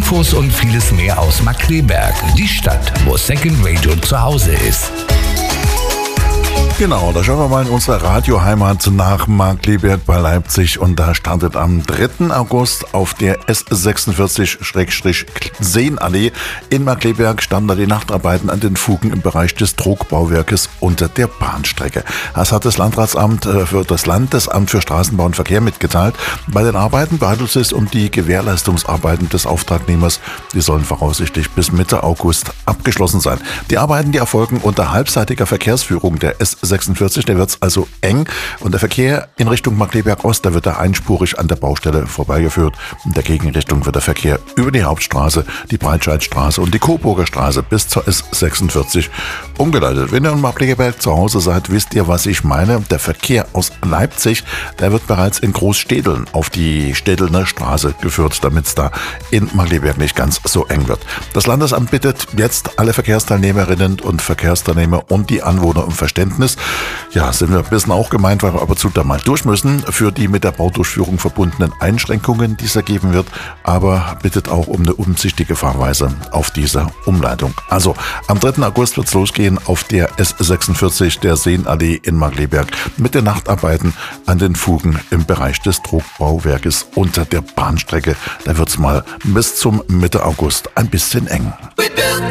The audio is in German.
Infos und vieles mehr aus Markkleeberg, die Stadt, wo Second Radio zu Hause ist. Genau, da schauen wir mal in unsere Radioheimat nach Markkleeberg bei Leipzig und da startet am 3. August auf der S46-Seenallee in Markkleeberg starten die Nachtarbeiten an den Fugen im Bereich des Druckbauwerkes unter der Bahnstrecke. Das hat das Landesamt für Straßenbau und Verkehr mitgeteilt. Bei den Arbeiten handelt es sich um die Gewährleistungsarbeiten des Auftragnehmers. Die sollen voraussichtlich bis Mitte August abgeschlossen sein. Die Arbeiten, die erfolgen unter halbseitiger Verkehrsführung der S46, der wird es also eng und der Verkehr in Richtung Markkleeberg Ost, da wird er einspurig an der Baustelle vorbeigeführt. In der Gegenrichtung wird der Verkehr über die Hauptstraße, die Breitscheidstraße und die Coburger Straße bis zur S46 umgeleitet. Wenn ihr in Markkleeberg zu Hause seid, wisst ihr, was ich meine. Der Verkehr aus Leipzig, der wird bereits in Großstädeln auf die Städelner Straße geführt, damit es da in Markkleeberg nicht ganz so eng wird. Das Landesamt bittet jetzt alle Verkehrsteilnehmerinnen und Verkehrsteilnehmer und die Anwohner um Verständnis. Ja, sind wir ein bisschen auch gemeint, weil wir aber zu da mal durch müssen für die mit der Baudurchführung verbundenen Einschränkungen, die es ergeben wird, aber bittet auch um eine umsichtige Fahrweise auf dieser Umleitung. Also am 3. August wird es losgehen auf der S46 der Seenallee in Markkleeberg mit den Nachtarbeiten an den Fugen im Bereich des Druckbauwerkes unter der Bahnstrecke. Da wird es mal bis zum Mitte August ein bisschen eng.